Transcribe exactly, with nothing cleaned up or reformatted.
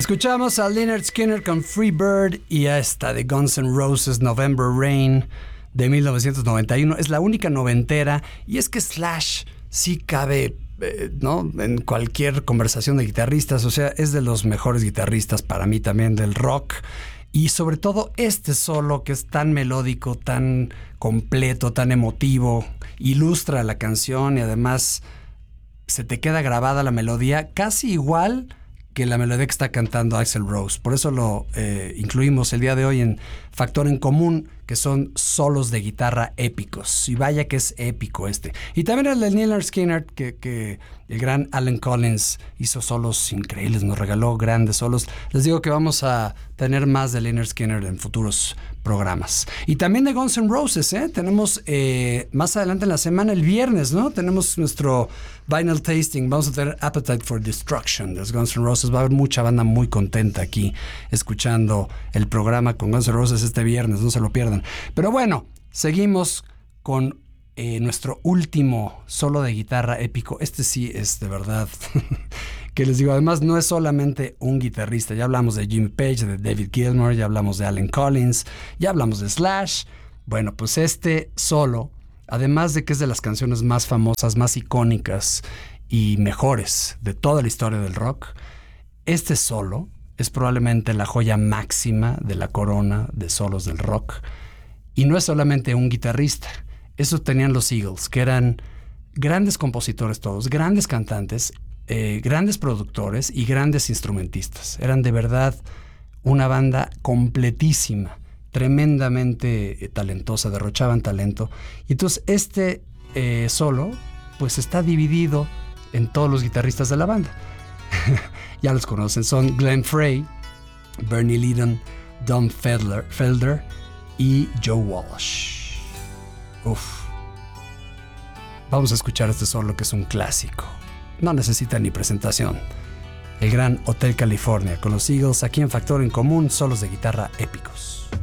Escuchamos a Lynyrd Skynyrd con Free Bird y a esta de Guns N' Roses, November Rain, de mil novecientos noventa y uno. Es la única noventera, y es que Slash sí cabe, eh, ¿no?, en cualquier conversación de guitarristas. O sea, es de los mejores guitarristas para mí también del rock. Y sobre todo este solo, que es tan melódico, tan completo, tan emotivo, ilustra la canción y además se te queda grabada la melodía casi igual que la melodía que está cantando Axl Rose. Por eso lo eh, incluimos el día de hoy en Factor en Común, que son solos de guitarra épicos. Y vaya que es épico este. Y también el de Lynyrd Skynyrd, que, que el gran Allen Collins hizo solos increíbles, nos regaló grandes solos. Les digo que vamos a tener más de Lynyrd Skynyrd en futuros programas. Y también de Guns N' Roses, ¿eh? Tenemos eh, más adelante en la semana, el viernes, ¿no? Tenemos nuestro vinyl tasting. Vamos a tener Appetite for Destruction de los Guns N' Roses. Va a haber mucha banda muy contenta aquí escuchando el programa con Guns N' Roses este viernes, no se lo pierdan. Pero bueno, seguimos con eh, nuestro último solo de guitarra épico. Este sí es de verdad que les digo, además no es solamente un guitarrista. Ya hablamos de Jimmy Page, de David Gilmour, ya hablamos de Allen Collins, ya hablamos de Slash. Bueno, pues este solo, además de que es de las canciones más famosas, más icónicas y mejores de toda la historia del rock, este solo es probablemente la joya máxima de la corona de solos del rock. Y no es solamente un guitarrista. Eso tenían los Eagles, que eran grandes compositores todos, grandes cantantes, eh, grandes productores y grandes instrumentistas. Eran de verdad una banda completísima, tremendamente eh, talentosa, derrochaban talento. Y entonces este eh, solo pues está dividido en todos los guitarristas de la banda. Ya los conocen, son Glenn Frey, Bernie Leadon, Don Felder, Felder y Joe Walsh. Uf. Vamos a escuchar este solo, que es un clásico. No necesita ni presentación. El gran Hotel California con los Eagles, aquí en Factor en Común, solos de guitarra épicos.